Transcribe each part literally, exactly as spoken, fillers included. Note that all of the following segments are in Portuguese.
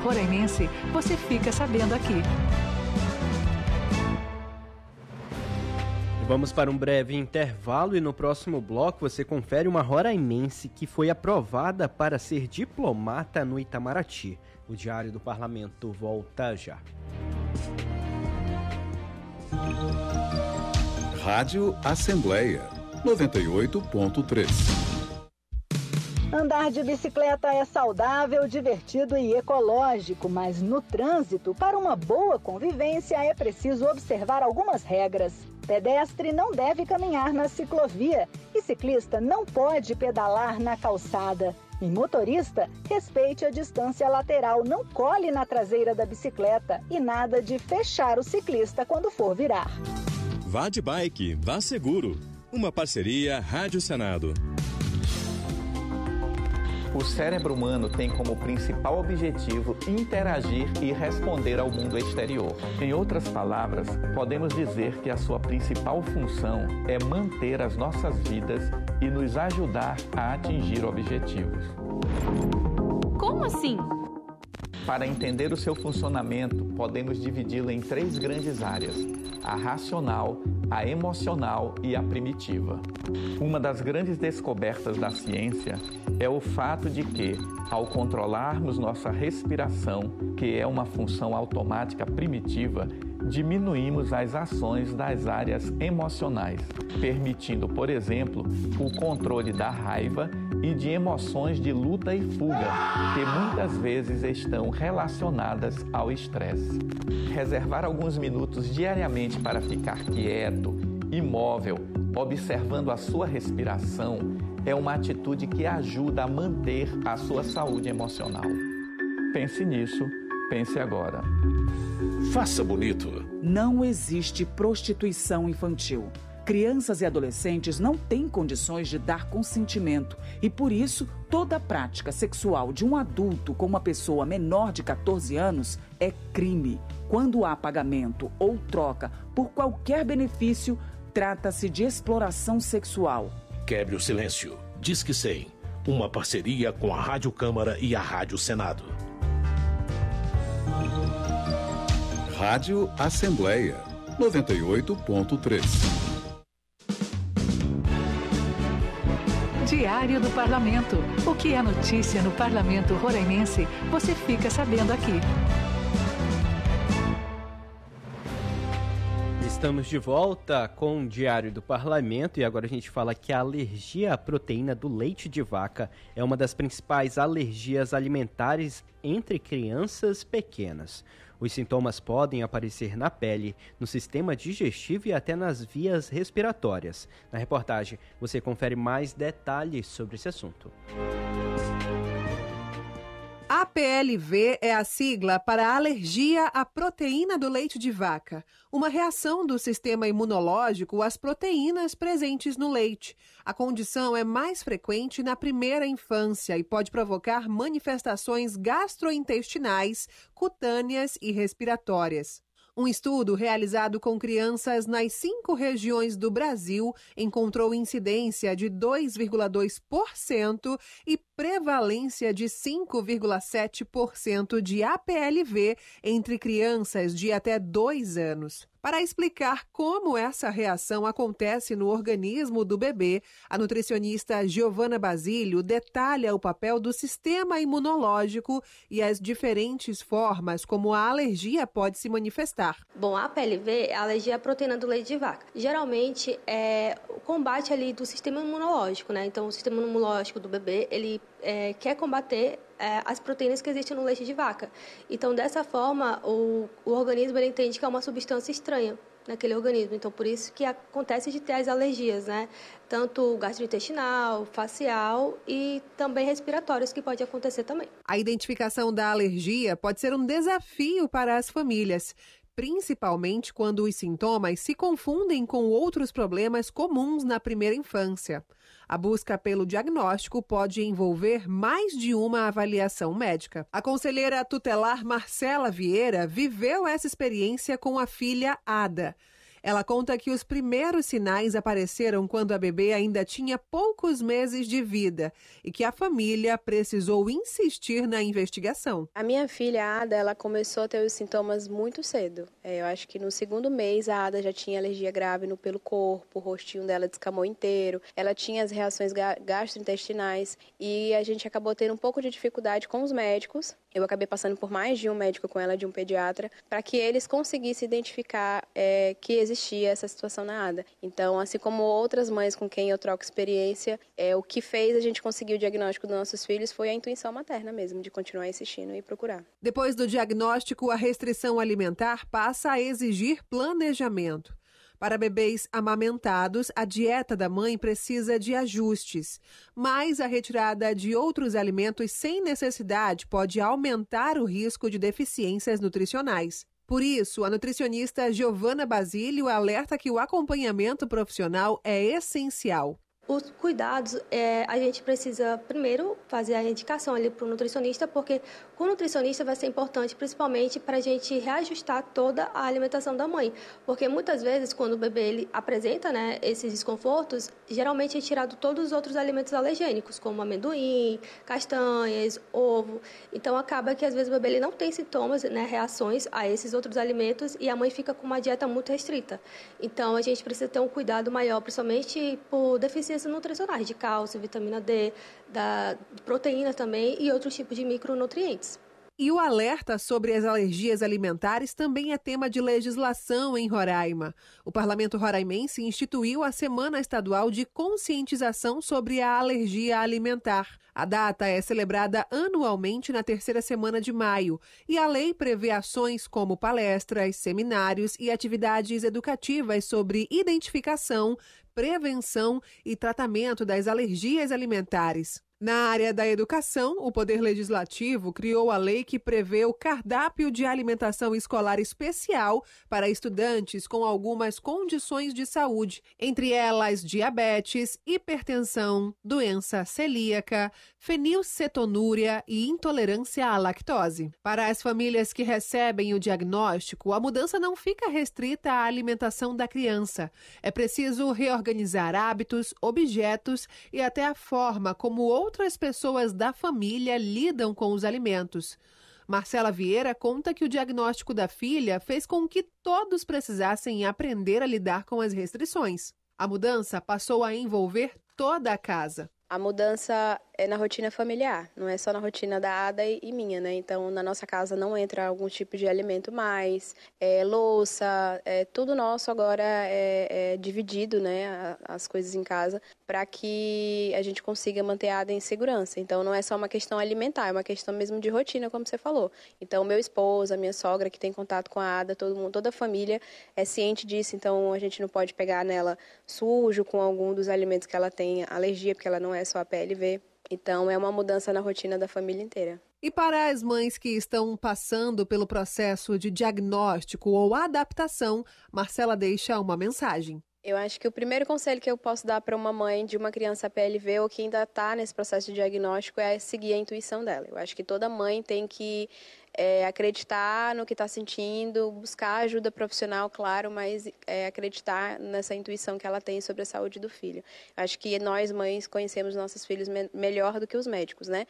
Roraimense, você fica sabendo aqui. Vamos para um breve intervalo e no próximo bloco você confere uma roraimense que foi aprovada para ser diplomata no Itamaraty. O Diário do Parlamento volta já. Rádio Assembleia noventa e oito ponto três. Andar de bicicleta é saudável, divertido e ecológico, mas no trânsito, para uma boa convivência, é preciso observar algumas regras. Pedestre não deve caminhar na ciclovia e ciclista não pode pedalar na calçada. E motorista, respeite a distância lateral, não cole na traseira da bicicleta e nada de fechar o ciclista quando for virar. Vá de bike, vá seguro. Uma parceria Rádio Senado. O cérebro humano tem como principal objetivo interagir e responder ao mundo exterior. Em outras palavras, podemos dizer que a sua principal função é manter as nossas vidas e nos ajudar a atingir objetivos. Como assim? Para entender o seu funcionamento, podemos dividi-lo em três grandes áreas: a racional, a emocional e a primitiva. Uma das grandes descobertas da ciência é o fato de que, ao controlarmos nossa respiração, que é uma função automática primitiva, diminuímos as ações das áreas emocionais, permitindo, por exemplo, o controle da raiva e de emoções de luta e fuga, que muitas vezes estão relacionadas ao estresse. Reservar alguns minutos diariamente para ficar quieto, imóvel, observando a sua respiração, é uma atitude que ajuda a manter a sua saúde emocional. Pense nisso, pense agora. Faça bonito. Não existe prostituição infantil. Crianças e adolescentes não têm condições de dar consentimento e, por isso, toda prática sexual de um adulto com uma pessoa menor de catorze anos é crime. Quando há pagamento ou troca por qualquer benefício, trata-se de exploração sexual. Quebre o silêncio. Disque cem. Uma parceria com a Rádio Câmara e a Rádio Senado. Rádio Assembleia noventa e oito ponto três. Diário do Parlamento. O que é notícia no Parlamento Roraimense, você fica sabendo aqui. Estamos de volta com o Diário do Parlamento e agora a gente fala que a alergia à proteína do leite de vaca é uma das principais alergias alimentares entre crianças pequenas. Os sintomas podem aparecer na pele, no sistema digestivo e até nas vias respiratórias. Na reportagem, você confere mais detalhes sobre esse assunto. A P L V é a sigla para alergia à proteína do leite de vaca, uma reação do sistema imunológico às proteínas presentes no leite. A condição é mais frequente na primeira infância e pode provocar manifestações gastrointestinais, cutâneas e respiratórias. Um estudo realizado com crianças nas cinco regiões do Brasil encontrou incidência de dois vírgula dois por cento e prevalência de cinco vírgula sete por cento de A P L V entre crianças de até dois anos. Para explicar como essa reação acontece no organismo do bebê, a nutricionista Giovana Basílio detalha o papel do sistema imunológico e as diferentes formas como a alergia pode se manifestar. Bom, a A P L V é a alergia à proteína do leite de vaca. Geralmente é o combate ali do sistema imunológico, né? Então, o sistema imunológico do bebê, ele é, quer combater é, as proteínas que existem no leite de vaca. Então, dessa forma, o, o organismo ele entende que é uma substância estranha naquele organismo. Então, por isso que acontece de ter as alergias, né? Tanto gastrointestinal, facial e também respiratórias, que pode acontecer também. A identificação da alergia pode ser um desafio para as famílias, principalmente quando os sintomas se confundem com outros problemas comuns na primeira infância. A busca pelo diagnóstico pode envolver mais de uma avaliação médica. A conselheira tutelar Marcela Vieira viveu essa experiência com a filha Ada. Ela conta que os primeiros sinais apareceram quando a bebê ainda tinha poucos meses de vida e que a família precisou insistir na investigação. A minha filha, a Ada, ela começou a ter os sintomas muito cedo. É, eu acho que no segundo mês a Ada já tinha alergia grave no pelo corpo, o rostinho dela descamou inteiro, ela tinha as reações ga- gastrointestinais e a gente acabou tendo um pouco de dificuldade com os médicos. Eu acabei passando por mais de um médico com ela, de um pediatra, para que eles conseguissem identificar é, que existia essa situação na Ada. Então, assim como outras mães com quem eu troco experiência, é, o que fez a gente conseguir o diagnóstico dos nossos filhos foi a intuição materna mesmo, de continuar insistindo e procurar. Depois do diagnóstico, a restrição alimentar passa a exigir planejamento. Para bebês amamentados, a dieta da mãe precisa de ajustes, mas a retirada de outros alimentos sem necessidade pode aumentar o risco de deficiências nutricionais. Por isso, a nutricionista Giovana Basílio alerta que o acompanhamento profissional é essencial. Os cuidados, é, a gente precisa primeiro fazer a indicação ali para o nutricionista, porque com o nutricionista vai ser importante principalmente para a gente reajustar toda a alimentação da mãe. Porque muitas vezes quando o bebê ele apresenta, né, esses desconfortos, geralmente é tirado todos os outros alimentos alergênicos, como amendoim, castanhas, ovo. Então acaba que às vezes o bebê ele não tem sintomas, né, reações a esses outros alimentos e a mãe fica com uma dieta muito restrita. Então a gente precisa ter um cuidado maior, principalmente por deficiência nutricionais, de cálcio, vitamina D, da proteína também e outros tipos de micronutrientes. E o alerta sobre as alergias alimentares também é tema de legislação em Roraima. O Parlamento Roraimense instituiu a Semana Estadual de Conscientização sobre a Alergia Alimentar. A data é celebrada anualmente na terceira semana de maio e a lei prevê ações como palestras, seminários e atividades educativas sobre identificação, prevenção e tratamento das alergias alimentares. Na área da educação, o Poder Legislativo criou a lei que prevê o cardápio de alimentação escolar especial para estudantes com algumas condições de saúde, entre elas diabetes, hipertensão, doença celíaca, fenilcetonúria e intolerância à lactose. Para as famílias que recebem o diagnóstico, a mudança não fica restrita à alimentação da criança. É preciso reorganizar hábitos, objetos e até a forma como outros Outras pessoas da família lidam com os alimentos. Marcela Vieira conta que o diagnóstico da filha fez com que todos precisassem aprender a lidar com as restrições. A mudança passou a envolver toda a casa. A mudança é na rotina familiar, não é só na rotina da Ada e minha, né? Então, na nossa casa não entra algum tipo de alimento mais, é, louça, é, tudo nosso agora é, é dividido, né? As coisas em casa, para que a gente consiga manter a Ada em segurança. Então, não é só uma questão alimentar, é uma questão mesmo de rotina, como você falou. Então, meu esposo, a minha sogra, que tem contato com a Ada, todo mundo, toda a família é ciente disso. Então, a gente não pode pegar nela sujo com algum dos alimentos que ela tem alergia, porque ela não é só a P L V. Então, é uma mudança na rotina da família inteira. E para as mães que estão passando pelo processo de diagnóstico ou adaptação, Marcela deixa uma mensagem. Eu acho que o primeiro conselho que eu posso dar para uma mãe de uma criança P L V ou que ainda está nesse processo de diagnóstico é seguir a intuição dela. Eu acho que toda mãe tem que é, acreditar no que está sentindo, buscar ajuda profissional, claro, mas é, acreditar nessa intuição que ela tem sobre a saúde do filho. Eu acho que nós, mães, conhecemos nossos filhos me- melhor do que os médicos, né?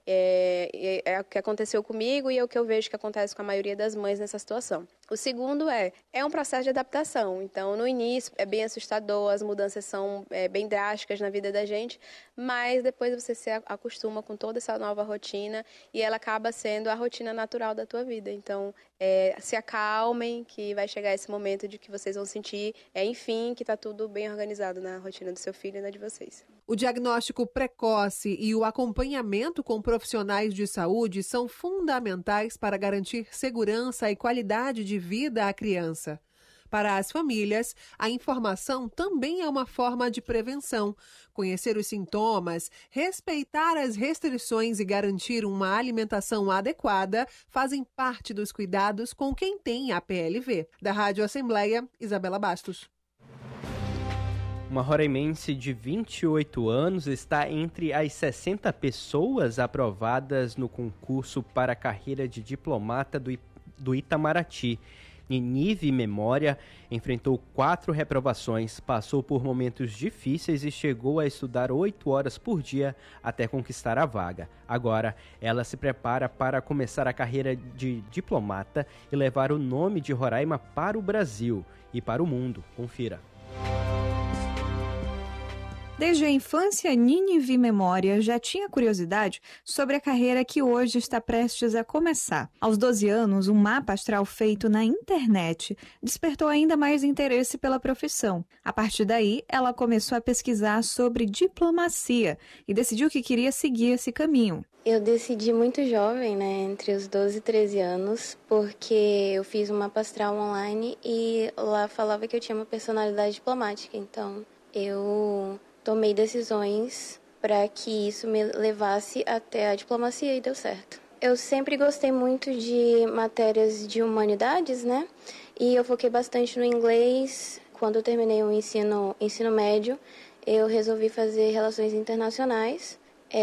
É, é, é o que aconteceu comigo e é o que eu vejo que acontece com a maioria das mães nessa situação. O segundo é, é um processo de adaptação. Então, no início, é bem assustador, as mudanças são é, bem drásticas na vida da gente, mas depois você se acostuma com toda essa nova rotina e ela acaba sendo a rotina natural da tua vida. Então, é, se acalmem, que vai chegar esse momento de que vocês vão sentir, é, enfim, que está tudo bem organizado na rotina do seu filho e na de vocês. O diagnóstico precoce e o acompanhamento com profissionais de saúde são fundamentais para garantir segurança e qualidade de vida à criança. Para as famílias, a informação também é uma forma de prevenção. Conhecer os sintomas, respeitar as restrições e garantir uma alimentação adequada fazem parte dos cuidados com quem tem a P L V. Da Rádio Assembleia, Isabela Bastos. Uma roraimense de vinte e oito anos está entre as sessenta pessoas aprovadas no concurso para a carreira de diplomata do, I- do Itamaraty. Nínive Memória enfrentou quatro reprovações, passou por momentos difíceis e chegou a estudar oito horas por dia até conquistar a vaga. Agora, ela se prepara para começar a carreira de diplomata e levar o nome de Roraima para o Brasil e para o mundo. Confira. Desde a infância, Nínive Memória já tinha curiosidade sobre a carreira que hoje está prestes a começar. Aos doze anos, um mapa astral feito na internet despertou ainda mais interesse pela profissão. A partir daí, ela começou a pesquisar sobre diplomacia e decidiu que queria seguir esse caminho. Eu decidi muito jovem, né, entre os doze e treze anos, porque eu fiz um mapa astral online e lá falava que eu tinha uma personalidade diplomática, então eu tomei decisões para que isso me levasse até a diplomacia e deu certo. Eu sempre gostei muito de matérias de humanidades, né? E eu foquei bastante no inglês. Quando eu terminei o ensino, ensino médio, eu resolvi fazer relações internacionais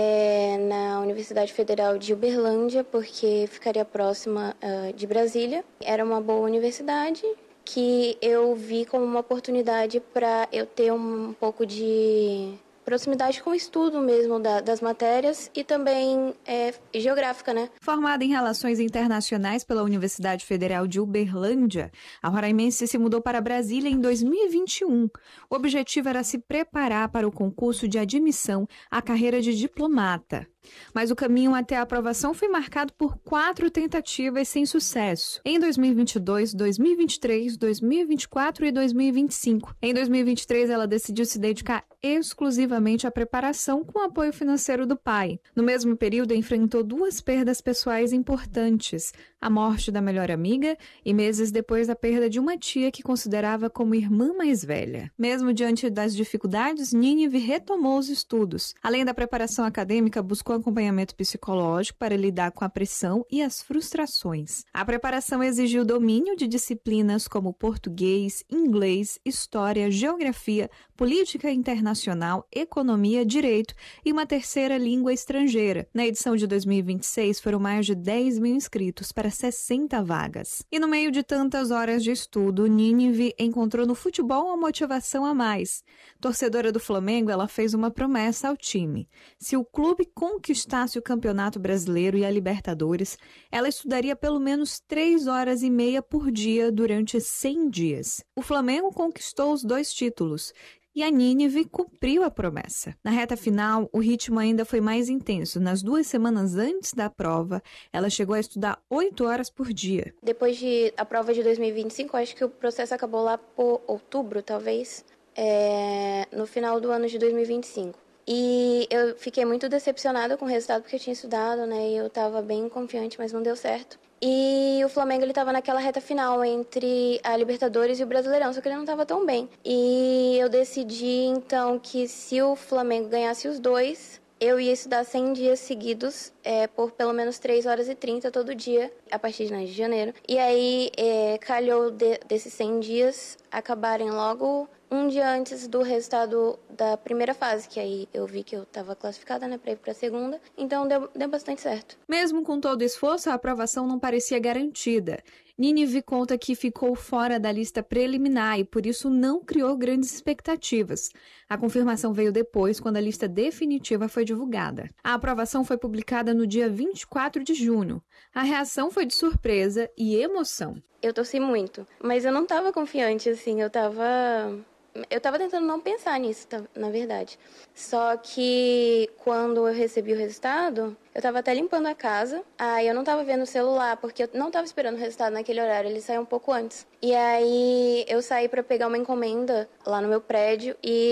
é, na Universidade Federal de Uberlândia, porque ficaria próxima uh, de Brasília. Era uma boa universidade que eu vi como uma oportunidade para eu ter um pouco de proximidade com o estudo mesmo da, das matérias e também é, geográfica, né? Formada em Relações Internacionais pela Universidade Federal de Uberlândia, a roraimense se mudou para Brasília em dois mil e vinte e um. O objetivo era se preparar para o concurso de admissão à carreira de diplomata. Mas o caminho até a aprovação foi marcado por quatro tentativas sem sucesso. Em dois mil e vinte e dois, dois mil e vinte e três, dois mil e vinte e quatro e dois mil e vinte e cinco. Em dois mil e vinte e três, ela decidiu se dedicar exclusivamente à preparação com o apoio financeiro do pai. No mesmo período, enfrentou duas perdas pessoais importantes: a morte da melhor amiga e, meses depois, a perda de uma tia que considerava como irmã mais velha. Mesmo diante das dificuldades, Nínive retomou os estudos. Além da preparação acadêmica, buscou acompanhamento psicológico para lidar com a pressão e as frustrações. A preparação exigiu domínio de disciplinas como português, inglês, história, geografia, política internacional, economia, direito e uma terceira língua estrangeira. Na edição de dois mil e vinte e seis, foram mais de dez mil inscritos para sessenta vagas. E no meio de tantas horas de estudo, Nínive encontrou no futebol uma motivação a mais. Torcedora do Flamengo, ela fez uma promessa ao time: se o clube conquistasse o Campeonato Brasileiro e a Libertadores, ela estudaria pelo menos três horas e meia por dia durante cem dias. O Flamengo conquistou os dois títulos e a Nínive cumpriu a promessa. Na reta final, o ritmo ainda foi mais intenso. Nas duas semanas antes da prova, ela chegou a estudar oito horas por dia. Depois de a prova de dois mil e vinte e cinco, acho que o processo acabou lá por outubro, talvez, é, no final do ano de dois mil e vinte e cinco. E eu fiquei muito decepcionada com o resultado, porque eu tinha estudado, né? E eu estava bem confiante, mas não deu certo. E o Flamengo, ele estava naquela reta final entre a Libertadores e o Brasileirão, só que ele não estava tão bem. E eu decidi, então, que se o Flamengo ganhasse os dois, eu ia estudar cem dias seguidos, é, por pelo menos três horas e trinta todo dia, a partir de janeiro. E aí, é, calhou de, desses cem dias acabarem logo um dia antes do resultado da primeira fase, que aí eu vi que eu estava classificada, né, para ir para a segunda, então deu, deu bastante certo. Mesmo com todo o esforço, a aprovação não parecia garantida. Nínive conta que ficou fora da lista preliminar e, por isso, não criou grandes expectativas. A confirmação veio depois, quando a lista definitiva foi divulgada. A aprovação foi publicada no dia vinte e quatro de junho. A reação foi de surpresa e emoção. Eu torci muito, mas eu não estava confiante, assim, eu estava... Eu estava tentando não pensar nisso, na verdade. Só que quando eu recebi o resultado, eu estava até limpando a casa. Aí eu não estava vendo o celular, porque eu não estava esperando o resultado naquele horário, ele saiu um pouco antes. E aí eu saí para pegar uma encomenda lá no meu prédio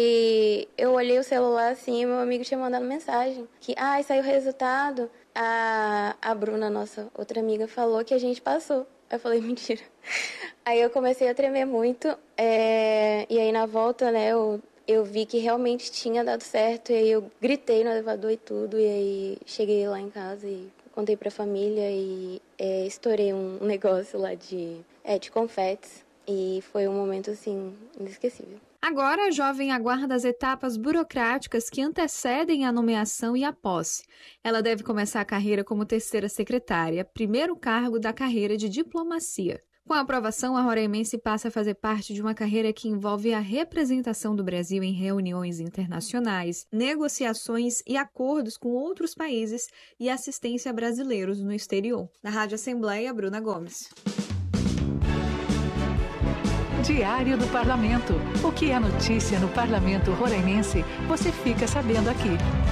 e eu olhei o celular assim e meu amigo tinha mandado mensagem que, ai, ah, saiu o resultado. A, a Bruna, nossa outra amiga, falou que a gente passou. Eu falei, mentira. Aí eu comecei a tremer muito, é... e aí na volta, né, eu, eu vi que realmente tinha dado certo, e aí eu gritei no elevador e tudo, e aí cheguei lá em casa e contei pra família e é, estourei um negócio lá de, é, de confetes, e foi um momento, assim, inesquecível. Agora, a jovem aguarda as etapas burocráticas que antecedem a nomeação e a posse. Ela deve começar a carreira como terceira secretária, primeiro cargo da carreira de diplomacia. Com a aprovação, a roraimense passa a fazer parte de uma carreira que envolve a representação do Brasil em reuniões internacionais, negociações e acordos com outros países e assistência a brasileiros no exterior. Na Rádio Assembleia, Bruna Gomes. Diário do Parlamento. O que é notícia no Parlamento Roraimense, você fica sabendo aqui.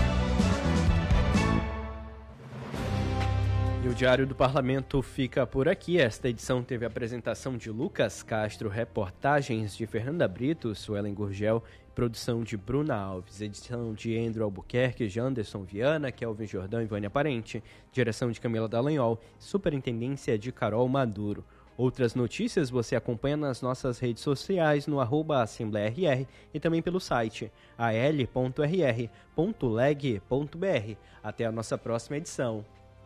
E o Diário do Parlamento fica por aqui. Esta edição teve a apresentação de Lucas Castro, reportagens de Fernanda Brito, Suelen Gurgel, produção de Bruna Alves, edição de Andrew Albuquerque, Janderson Viana, Kelvin Jordão e Vânia Parente, direção de Camila Dallagnol, superintendência de Carol Maduro. Outras notícias você acompanha nas nossas redes sociais no arroba Assembleia R R e também pelo site a l ponto r r ponto leg ponto b r. Até a nossa próxima edição.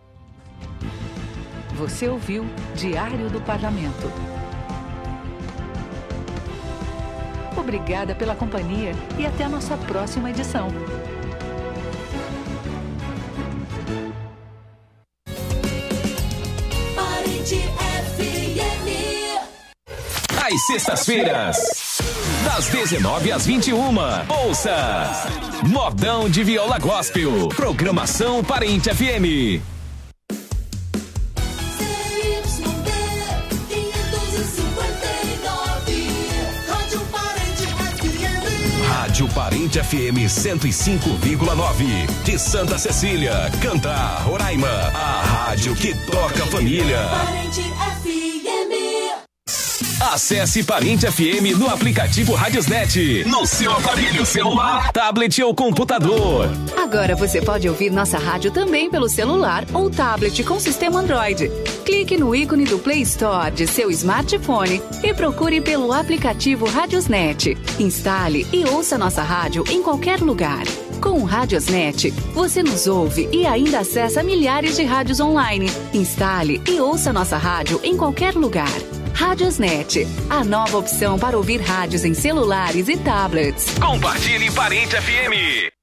Você ouviu Diário do Parlamento. Obrigada pela companhia e até a nossa próxima edição. Às sextas-feiras, das dezenove às vinte e uma, ouça Modão de Viola Gospel, programação Parente F M. Rádio Parente F M cento e cinco vírgula nove, de Santa Cecília, canta Roraima, a rádio que toca a família. Parente F M. Acesse Parente F M no aplicativo Radiosnet, no seu aparelho celular, tablet ou computador. Agora você pode ouvir nossa rádio também pelo celular ou tablet com sistema Android. Clique no ícone do Play Store de seu smartphone e procure pelo aplicativo Radiosnet. Instale e ouça nossa rádio em qualquer lugar. Com o Radiosnet, você nos ouve e ainda acessa milhares de rádios online. Instale e ouça nossa rádio em qualquer lugar. Radiosnet, a nova opção para ouvir rádios em celulares e tablets. Compartilhe Parente F M.